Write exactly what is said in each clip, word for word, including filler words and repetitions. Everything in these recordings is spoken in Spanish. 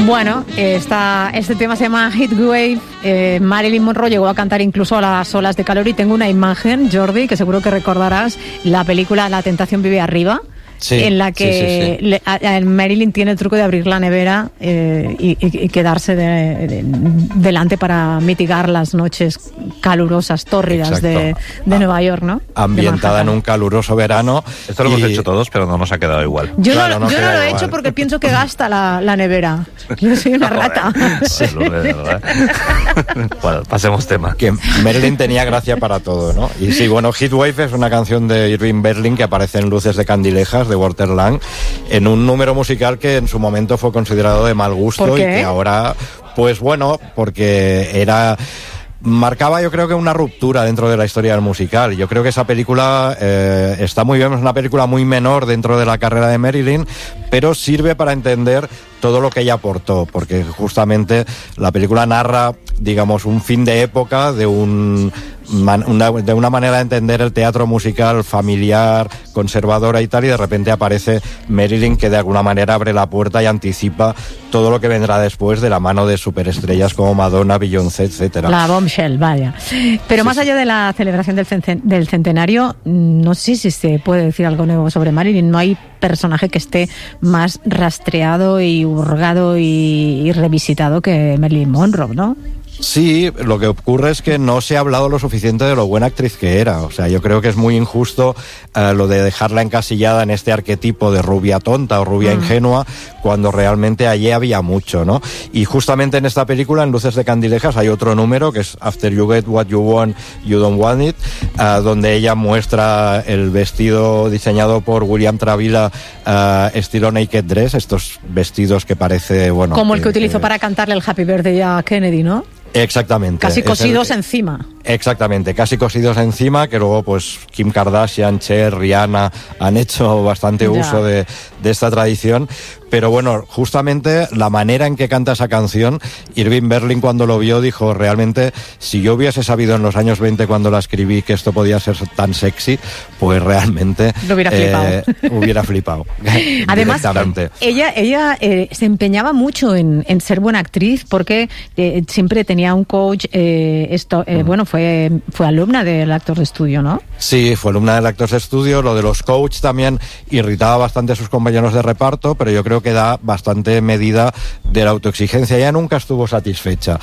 Bueno, esta, este tema se llama Heatwave. Eh, Marilyn Monroe llegó a cantar incluso a las olas de calor y tengo una imagen, Jordi, que seguro que recordarás, la película La tentación vive arriba. Sí, en la que sí, sí, sí. Le, a, a Marilyn tiene el truco de abrir la nevera eh, y, y, y quedarse de, de, delante para mitigar las noches calurosas, tórridas de, de Nueva York, ¿no? Ambientada en un caluroso verano. Esto lo y... hemos hecho todos, pero no nos ha quedado igual. Yo claro, no, no, yo no lo he igual. hecho porque pienso que gasta la, la nevera. Yo soy una rata. Sí. Bueno, pasemos tema. Que Marilyn tenía gracia para todo, ¿no? Y sí, bueno, Heatwave es una canción de Irving Berlin que aparece en Luces de Candilejas de Walter Lang, en un número musical que en su momento fue considerado de mal gusto y que ahora, pues bueno, porque era... marcaba yo creo que una ruptura dentro de la historia del musical. Yo creo que esa película eh, está muy bien, es una película muy menor dentro de la carrera de Marilyn, pero sirve para entender todo lo que ella aportó, porque justamente la película narra, digamos, un fin de época de un man, una, de una manera de entender el teatro musical familiar, conservadora y tal, y de repente aparece Marilyn que de alguna manera abre la puerta y anticipa todo lo que vendrá después de la mano de superestrellas como Madonna, Beyoncé, etcétera. La bombshell, vaya. Pero sí, más sí. allá de la celebración del, centen- del centenario, no sé si se puede decir algo nuevo sobre Marilyn. No hay personaje que esté más rastreado y hurgado y, y revisitado que Marilyn Monroe, ¿no? Sí, lo que ocurre es que no se ha hablado lo suficiente de lo buena actriz que era. O sea, yo creo que es muy injusto uh, lo de dejarla encasillada en este arquetipo de rubia tonta o rubia mm. ingenua, cuando realmente allí había mucho, ¿no? Y justamente en esta película, en Luces de Candilejas, hay otro número que es After You Get What You Want, You Don't Want It, uh, donde ella muestra el vestido diseñado por William Travilla, uh, estilo Naked Dress, estos vestidos que parece, bueno... Como que, el que utilizó que... para cantarle el Happy Birthday a Kennedy, ¿no? Exactamente. Casi cosidos el, encima. Exactamente, casi cosidos encima, que luego pues Kim Kardashian, Cher, Rihanna han hecho bastante ya. uso de, de esta tradición. Pero bueno, justamente la manera en que canta esa canción, Irving Berlin cuando lo vio dijo, realmente, si yo hubiese sabido en los años veinte cuando la escribí que esto podía ser tan sexy, pues realmente... Lo hubiera eh, flipado. Hubiera flipado. Además, ella, ella eh, se empeñaba mucho en, en ser buena actriz porque eh, siempre tenía un coach, eh, esto, eh, mm. bueno, fue, fue alumna del Actors Studio, ¿no? Sí, fue alumna del Actors Studio. Lo de los coach también irritaba bastante a sus compañeros de reparto, pero yo creo que da bastante medida de la autoexigencia. Ella nunca estuvo satisfecha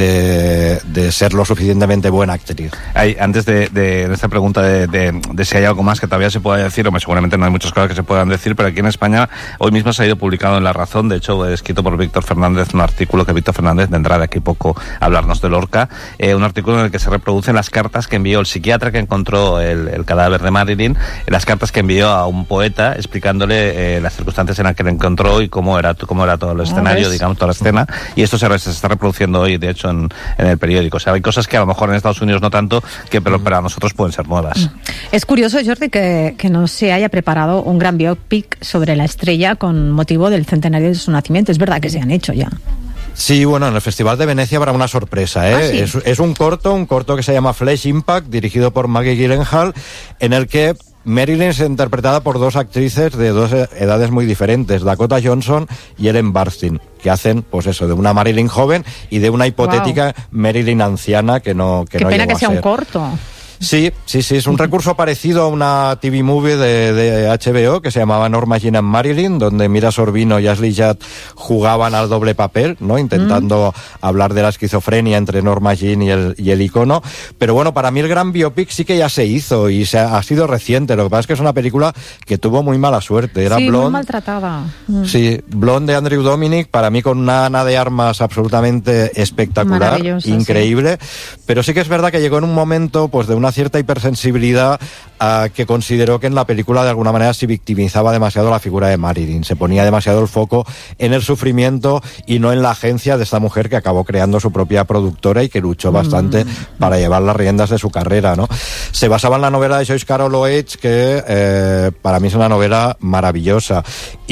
de, de ser lo suficientemente buena actriz. Hay, antes de, de, de esta pregunta de, de, de si hay algo más que todavía se pueda decir, hombre, seguramente no hay muchas cosas que se puedan decir, pero aquí en España hoy mismo se ha ido publicado en La Razón, de hecho escrito por Víctor Fernández, un artículo que Víctor Fernández vendrá de aquí poco a hablarnos de Lorca, eh, un artículo en el que se reproducen las cartas que envió el psiquiatra que encontró el, el cadáver de Marilyn, las cartas que envió a un poeta explicándole eh, las circunstancias en las que le encontró y cómo era cómo era todo el escenario, ¿ves? digamos, toda la escena, y esto se, se está reproduciendo hoy, de hecho, en, en el periódico. O sea, hay cosas que a lo mejor en Estados Unidos no tanto, que pero para nosotros pueden ser nuevas. Es curioso, Jordi, que, que no se haya preparado un gran biopic sobre la estrella con motivo del centenario de su nacimiento. Es verdad que se han hecho ya. Sí, bueno, en el Festival de Venecia habrá una sorpresa, ¿eh? ¿Ah, sí? es, es un corto, un corto que se llama Flesh Impact, dirigido por Maggie Gyllenhaal, en el que Marilyn es interpretada por dos actrices de dos edades muy diferentes, Dakota Johnson y Ellen Burstyn, que hacen, pues eso, de una Marilyn joven y de una hipotética wow. Marilyn anciana que no que Qué no pena llegó que sea a ser. un corto. Sí, sí, sí, es un recurso parecido a una T V movie de, de H B O que se llamaba Norma Jean and Marilyn, donde Mira Sorvino y Ashley Judd jugaban al doble papel, ¿no? Intentando mm. hablar de la esquizofrenia entre Norma Jean y el, y el icono. Pero bueno, para mí el gran biopic sí que ya se hizo y se ha, ha sido reciente. Lo que pasa es que es una película que tuvo muy mala suerte. Era sí, Blonde, muy maltratada. Mm. Sí, Blonde de Andrew Dominic, para mí con una Ana de Armas absolutamente espectacular, increíble. Sí. Pero sí que es verdad que llegó en un momento, pues, de una cierta hipersensibilidad uh, que consideró que en la película de alguna manera se victimizaba demasiado la figura de Marilyn, se ponía demasiado el foco en el sufrimiento y no en la agencia de esta mujer que acabó creando su propia productora y que luchó bastante mm. para llevar las riendas de su carrera, ¿no? Se basaba en la novela de Joyce Carol Oates, que eh, para mí es una novela maravillosa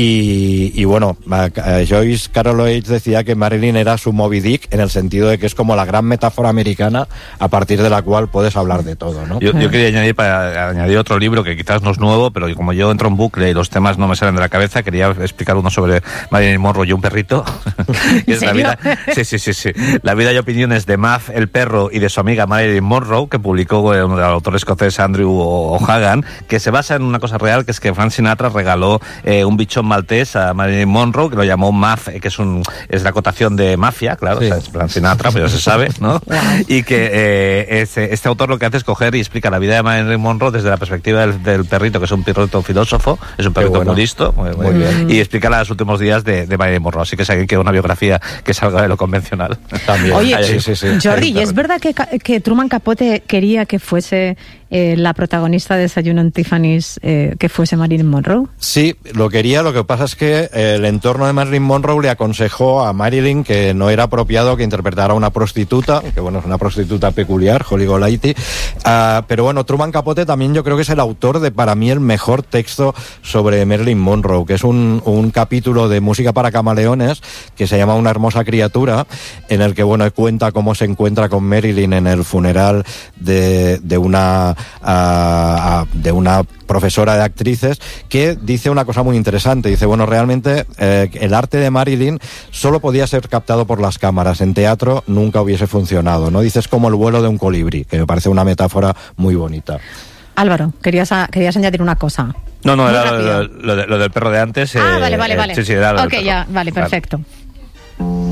y, y bueno, uh, Joyce Carol Oates decía que Marilyn era su Moby Dick, en el sentido de que es como la gran metáfora americana a partir de la cual puedes hablar de todo. todo, ¿no? Yo, yo quería añadir, para añadir otro libro que quizás no es nuevo, pero como yo entro en bucle y los temas no me salen de la cabeza, quería explicar uno sobre Marilyn Monroe y un perrito. Que es la vida, sí, sí, sí, sí. La vida y opiniones de Muff, el perro, y de su amiga Marilyn Monroe, que publicó el autor escocés Andrew O'Hagan, que se basa en una cosa real, que es que Frank Sinatra regaló eh, un bichón maltés a Marilyn Monroe, que lo llamó Muff, que es un es la acotación de mafia, claro, sí. O sea, es Frank Sinatra, pero ya se sabe, ¿no? Y que eh, este, este autor lo que hace es coger y explica la vida de Marilyn Monroe desde la perspectiva del, del perrito, que es un perrito filósofo, es un perrito bueno. muy listo, muy, muy, muy bien, y explica los últimos días de, de Marilyn Monroe. Así que si alguien quiere una biografía que salga de lo convencional, también. Oye, sí, sí, sí. Jordi, ¿y es verdad que, que Truman Capote quería que fuese eh, la protagonista de Desayuno en Tiffany's, eh, que fuese Marilyn Monroe? Sí, lo quería. Lo que pasa es que el entorno de Marilyn Monroe le aconsejó a Marilyn que no era apropiado que interpretara a una prostituta, que bueno, es una prostituta peculiar, Holly Golightly. Uh, pero bueno, Truman Capote también yo creo que es el autor de, para mí, el mejor texto sobre Marilyn Monroe, que es un, un capítulo de Música para Camaleones que se llama Una hermosa criatura, en el que bueno, cuenta cómo se encuentra con Marilyn en el funeral de, de una uh, uh, de una profesora de actrices, que dice una cosa muy interesante. Dice, bueno, realmente eh, el arte de Marilyn solo podía ser captado por las cámaras. En teatro nunca hubiese funcionado, ¿no? Dice, es como el vuelo de un colibrí, que me parece una metáfora muy bonita. Álvaro, querías, a, querías añadir una cosa. No, no, muy era lo, lo, lo, de, lo del perro de antes. Ah, eh, vale, vale, eh, vale. Sí, sí, era lo ok, del ya, vale, perfecto. Vale.